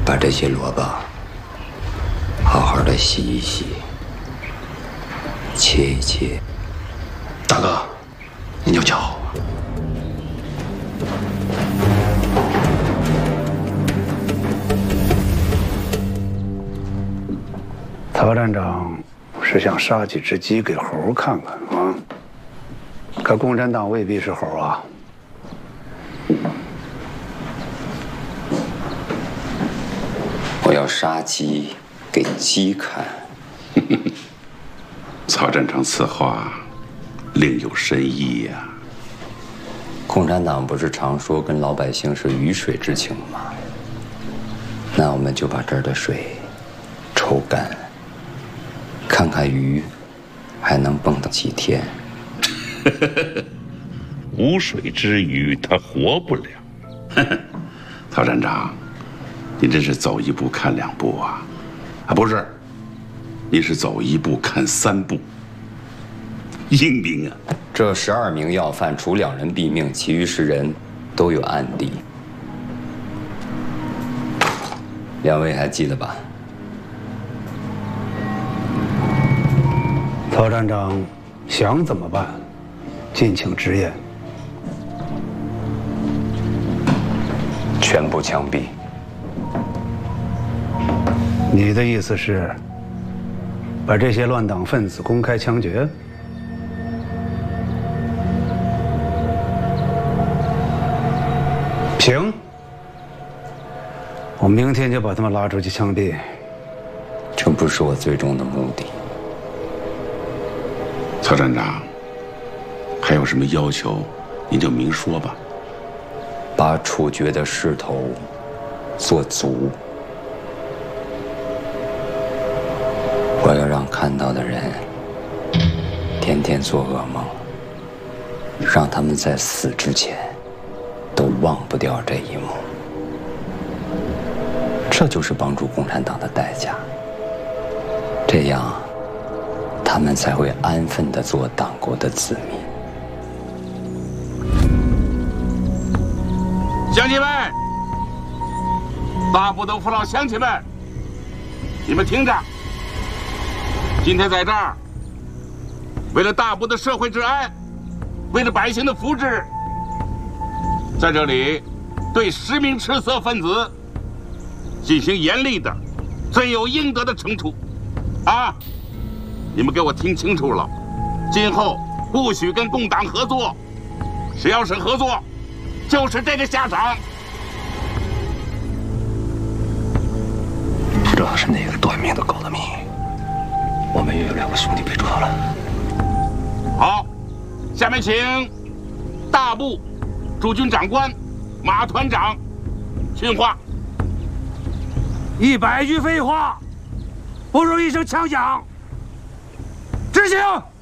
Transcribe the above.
把这些萝卜好好的洗一洗，切一切。 大哥，你就瞧。 曹站长是想杀几只鸡给猴看看啊？可共产党未必是猴啊！ 我要杀鸡给鸡看。 曹站长此话另有深意呀。 共产党不是常说跟老百姓是鱼水之情吗？那我们就把这儿的水抽干。 看看鱼还能蹦跶几天？ 无水之鱼它活不了。曹站长，你真是走一步看两步啊！啊，不是，你是走一步看三步。英明啊！ 这12名要犯，除2人毙命，其余10人都有案底。2位还记得吧？ 曹站长想怎么办，敬请直言。 全部枪毙。 你的意思是，把这些乱党分子公开枪决？行，我明天就把他们拉出去枪毙。 这不是我最终的目的。 曹站长，还有什么要求，您就明说吧。 把处决的势头做足，我要让看到的人天天做噩梦，让他们在死之前都忘不掉这一幕。这就是帮助共产党的代价。这样。 他们才会安分地做党国的子民。 乡亲们，大部的父老乡亲们，你们听着，今天在这儿，为了大部的社会治安，为了百姓的福祉，在这里对10名赤色分子进行严厉的、罪有应得的惩处，啊！ 你们给我听清楚了，今后不许跟共党合作，谁要是合作，就是这个下场。 不知道是哪个短命的搞的命，我们也有2个兄弟被抓了。 好，下面请大部驻军长官马团长训话。 100句废话，不如1声枪响。执行。